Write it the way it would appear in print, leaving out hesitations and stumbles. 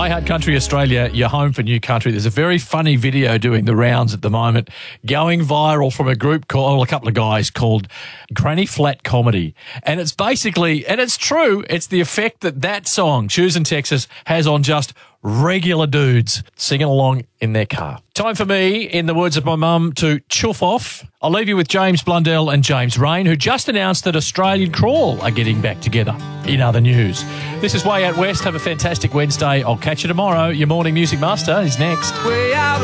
I Heart Country Australia, your home for new country. There's a very funny video doing the rounds at the moment, going viral from a group called, a couple of guys called Granny Flat Comedy. And it's basically, and it's true, it's the effect that song, Choosing Texas, has on just regular dudes singing along in their car. Time for me, in the words of my mum, to chuff off. I'll leave you with James Blundell and James Rain, who just announced that Australian Crawl are getting back together. In other news, this is Way Out West. Have a fantastic Wednesday. I'll catch you tomorrow. Your morning music master is next. Way out